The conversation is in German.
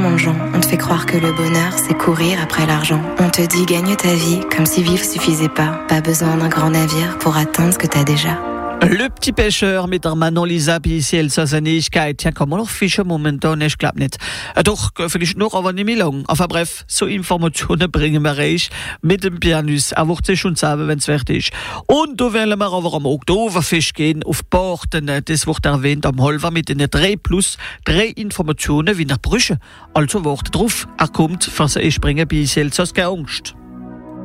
plongeon. On te fait croire que le bonheur, c'est courir après l'argent. On te dit gagne ta vie, comme si vivre suffisait pas. Pas besoin d'un grand navire pour atteindre ce que t'as déjà. Le petit pêcheur mit der Manon Lisa bis Elsass Nächkeit. Ja, kann man noch fischen momentan, ich glaub nicht. Doch, vielleicht noch, aber nicht mehr lang. Aber bref, so Informationen bringen wir euch mit dem Pianus. Er wird sich schon sagen, wenn es fertig ist. Und da werden wir aber am Oktoberfest gehen, auf Porten. Das wird erwähnt am Holver mit den 3 Informationen wie nach Brüche. Also wartet drauf, er kommt, für sie springen bis Elsass, keine Angst.